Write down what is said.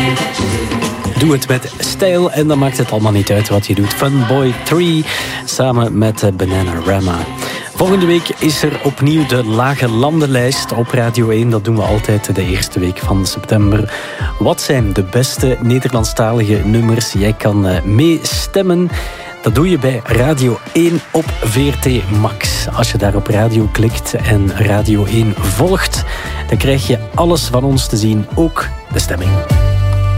Doe het met stijl en dan maakt het allemaal niet uit wat je doet. Funboy 3 samen met Bananarama. Volgende week is er opnieuw de Lage Landenlijst op Radio 1. Dat doen we altijd de eerste week van september. Wat zijn de beste Nederlandstalige nummers? Jij kan meestemmen. Dat doe je bij Radio 1 op VRT Max. Als je daar op radio klikt en Radio 1 volgt, dan krijg je alles van ons te zien, ook de stemming.